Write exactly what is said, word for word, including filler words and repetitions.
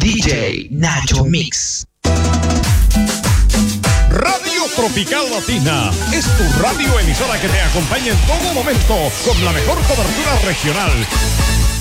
D J Nacho Mix. Radio Tropical Latina es tu radio emisora que te acompaña en todo momento con la mejor cobertura regional.